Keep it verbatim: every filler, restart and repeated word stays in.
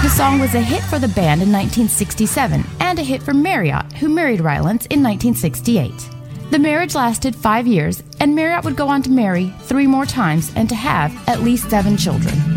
The song was a hit for the band in nineteen sixty-seven and a hit for Marriott, who married Rylance in nineteen sixty-eight. The marriage lasted five years, and Marriott would go on to marry three more times and to have at least seven children.